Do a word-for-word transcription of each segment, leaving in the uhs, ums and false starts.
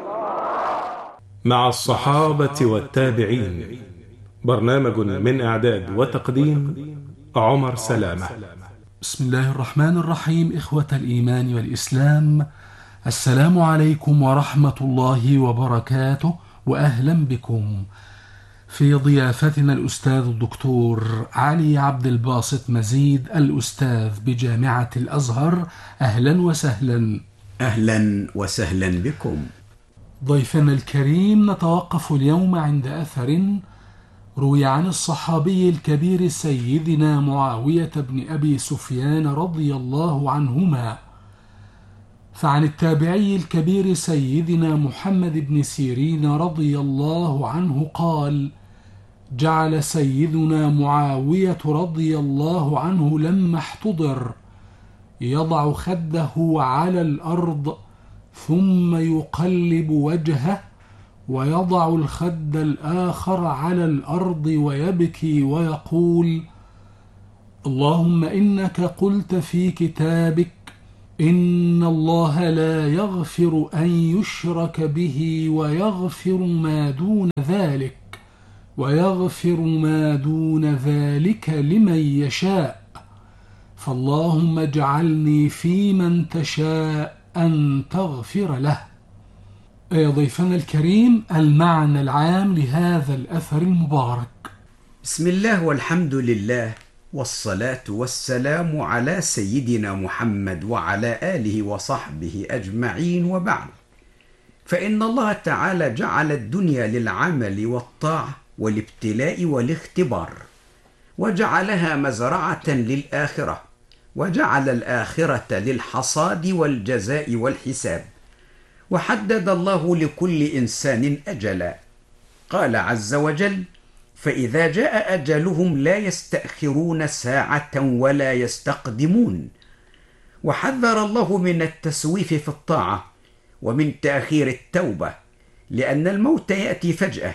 مع الصحابة والتابعين، برنامج من إعداد وتقديم عمر سلامة. بسم الله الرحمن الرحيم. إخوة الإيمان والإسلام، السلام عليكم ورحمة الله وبركاته، وأهلا بكم في ضيافتنا الأستاذ الدكتور علي عبد الباسط مزيد، الأستاذ بجامعة الأزهر. أهلا وسهلا. أهلا وسهلا بكم. ضيفنا الكريم، نتوقف اليوم عند أثر روي عن الصحابي الكبير سيدنا معاوية بن أبي سفيان رضي الله عنهما، فعن التابعي الكبير سيدنا محمد بن سيرين رضي الله عنه قال: جعل سيدنا معاوية رضي الله عنه لما احتضر يضع خده على الأرض ثم يقلب وجهه ويضع الخد الآخر على الأرض ويبكي ويقول: اللهم إنك قلت في كتابك إن الله لا يغفر أن يشرك به ويغفر ما دون ذلك ويغفر ما دون ذلك لمن يشاء، فاللهم اجعلني في من تشاء أن تغفر له. يا ضيفنا الكريم، المعنى العام لهذا الأثر المبارك. بسم الله والحمد لله والصلاة والسلام على سيدنا محمد وعلى آله وصحبه أجمعين، وبعد، فإن الله تعالى جعل الدنيا للعمل والطاعة والابتلاء والاختبار، وجعلها مزرعة للآخرة، وجعل الآخرة للحصاد والجزاء والحساب، وحدد الله لكل إنسان أجلا. قال عز وجل: فإذا جاء أجلهم لا يستأخرون ساعة ولا يستقدمون. وحذر الله من التسويف في الطاعة ومن تأخير التوبة، لأن الموت يأتي فجأة،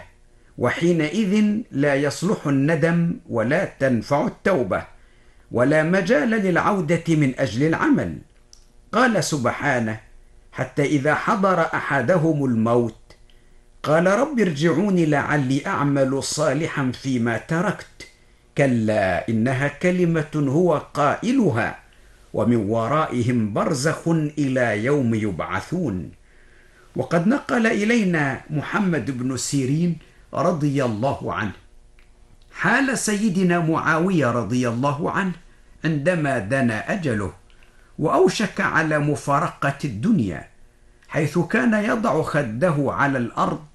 وحينئذ لا يصلح الندم ولا تنفع التوبة، ولا مجال للعودة من أجل العمل. قال سبحانه: حتى إذا حضر أحدهم الموت قال رب ارجعوني لعلي أعمل صالحا فيما تركت، كلا إنها كلمة هو قائلها ومن ورائهم برزخ إلى يوم يبعثون. وقد نقل إلينا محمد بن سيرين رضي الله عنه حال سيدنا معاوية رضي الله عنه عندما دنا أجله وأوشك على مفارقة الدنيا، حيث كان يضع خده على الأرض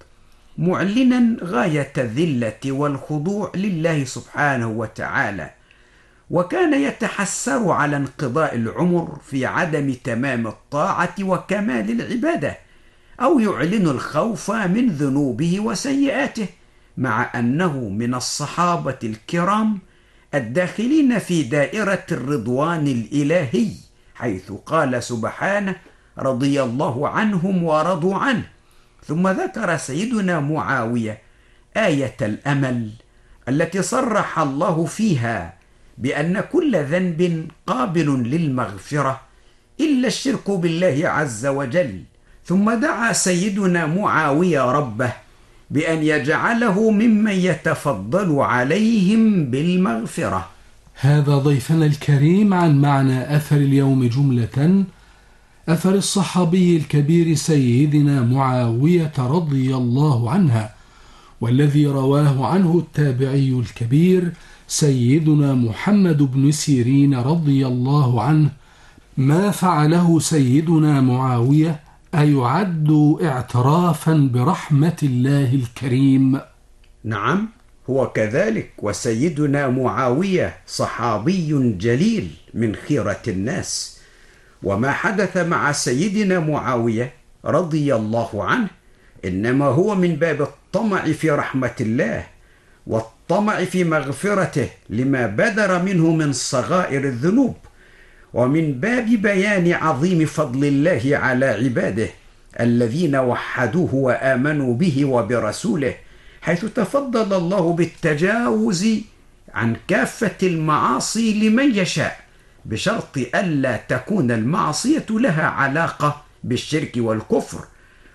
معلنا غاية الذلة والخضوع لله سبحانه وتعالى، وكان يتحسر على انقضاء العمر في عدم تمام الطاعة وكمال العبادة، أو يعلن الخوف من ذنوبه وسيئاته، مع أنه من الصحابة الكرام الداخلين في دائرة الرضوان الإلهي، حيث قال سبحانه: رضي الله عنهم ورضوا عنه. ثم ذكر سيدنا معاوية آية الأمل التي صرح الله فيها بأن كل ذنب قابل للمغفرة إلا الشرك بالله عز وجل. ثم دعا سيدنا معاوية ربه بأن يجعله ممن يتفضل عليهم بالمغفرة. هذا ضيفنا الكريم عن معنى أثر اليوم جملة، أثر الصحابي الكبير سيدنا معاوية رضي الله عنها، والذي رواه عنه التابعي الكبير سيدنا محمد بن سيرين رضي الله عنه. ما فعله سيدنا معاوية أيعد اعترافا برحمة الله الكريم؟ نعم، هو كذلك، وسيدنا معاوية صحابي جليل من خيرة الناس. وما حدث مع سيدنا معاوية رضي الله عنه إنما هو من باب الطمع في رحمة الله والطمع في مغفرته لما بدر منه من صغائر الذنوب، ومن باب بيان عظيم فضل الله على عباده الذين وحدوه وآمنوا به وبرسوله، حيث تفضل الله بالتجاوز عن كافة المعاصي لمن يشاء، بشرط ألا تكون المعصية لها علاقة بالشرك والكفر.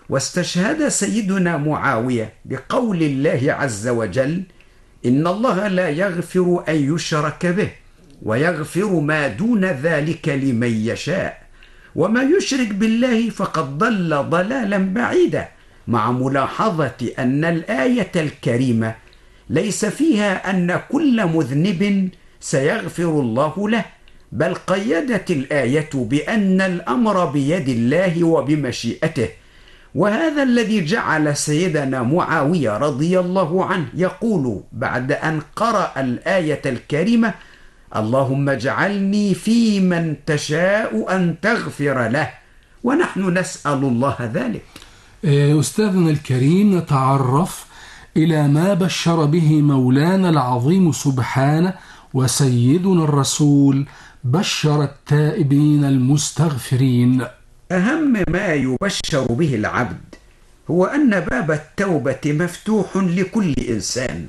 واستشهد سيدنا معاوية بقول الله عز وجل: إن الله لا يغفر أن يشرك به ويغفر ما دون ذلك لمن يشاء، وما يشرك بالله فقد ضل ضلالا بعيدا، مع ملاحظة أن الآية الكريمة ليس فيها أن كل مذنب سيغفر الله له، بل قيدت الآية بأن الأمر بيد الله وبمشيئته. وهذا الذي جعل سيدنا معاوية رضي الله عنه يقول بعد أن قرأ الآية الكريمة: اللهم اجعلني في من تشاء أن تغفر له، ونحن نسأل الله ذلك. أستاذنا الكريم، نتعرف إلى ما بشر به مولانا العظيم سبحانه وسيدنا الرسول بشر التائبين المستغفرين. أهم ما يبشر به العبد هو أن باب التوبة مفتوح لكل إنسان،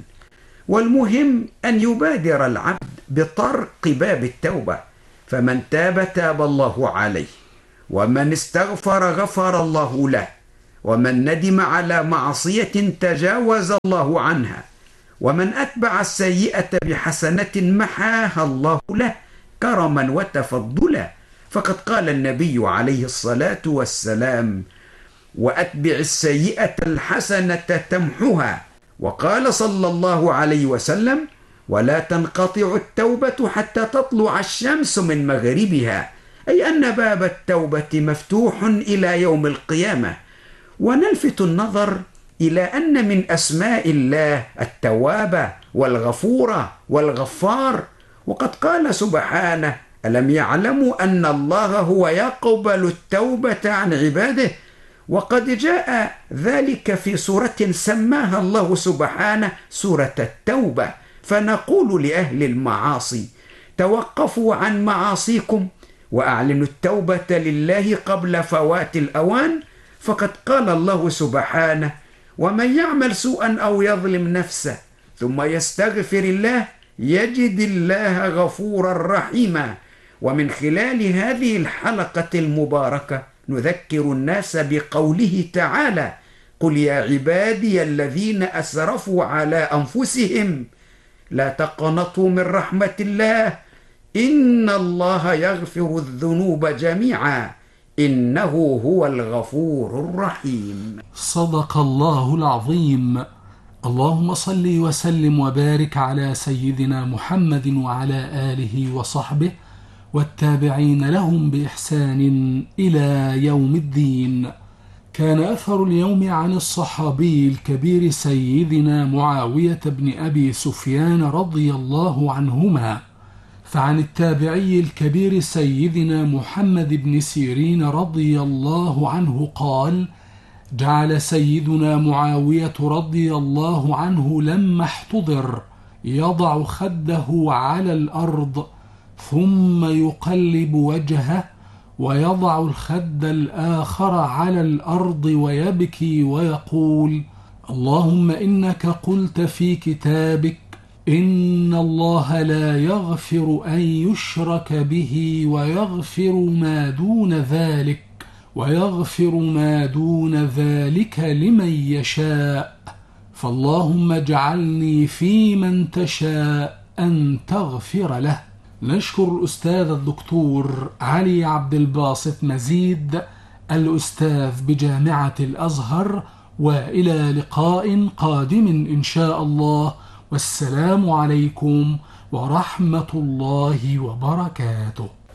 والمهم أن يبادر العبد بطرق باب التوبة، فمن تاب تاب الله عليه، ومن استغفر غفر الله له، ومن ندم على معصية تجاوز الله عنها، ومن أتبع السيئة بحسنة محاها الله له كرما وتفضلا. فقد قال النبي عليه الصلاة والسلام: وأتبع السيئة الحسنة تمحها. وقال صلى الله عليه وسلم: ولا تنقطع التوبة حتى تطلع الشمس من مغربها، أي أن باب التوبة مفتوح إلى يوم القيامة. ونلفت النظر إلى أن من أسماء الله التواب والغفور والغفار، وقد قال سبحانه: ألم يعلموا أن الله هو يقبل التوبة عن عباده؟ وقد جاء ذلك في سورة سماها الله سبحانه سورة التوبة. فنقول لأهل المعاصي: توقفوا عن معاصيكم وأعلنوا التوبة لله قبل فوات الأوان، فقد قال الله سبحانه: ومن يعمل سوءا أو يظلم نفسه ثم يستغفر الله يجد الله غفورا رحيما. ومن خلال هذه الحلقة المباركة نذكر الناس بقوله تعالى: قل يا عبادي الذين أسرفوا على أنفسهم لا تقنطوا من رحمة الله إن الله يغفر الذنوب جميعا إنه هو الغفور الرحيم. صدق الله العظيم. اللهم صل وسلم وبارك على سيدنا محمد وعلى آله وصحبه والتابعين لهم بإحسان إلى يوم الدين. كان أثر اليوم عن الصحابي الكبير سيدنا معاوية بن أبي سفيان رضي الله عنهما، فعن التابعي الكبير سيدنا محمد بن سيرين رضي الله عنه قال: جعل سيدنا معاوية رضي الله عنه لما احتضر يضع خده على الأرض ثم يقلب وجهه ويضع الخد الآخر على الأرض ويبكي ويقول: اللهم إنك قلت في كتابك إن الله لا يغفر أن يشرك به ويغفر ما دون ذلك ويغفر ما دون ذلك لمن يشاء، فاللهم اجعلني في من تشاء أن تغفر له. نشكر الأستاذ الدكتور علي عبد الباسط مزيد الأستاذ بجامعة الأزهر، وإلى لقاء قادم إن شاء الله، والسلام عليكم ورحمة الله وبركاته.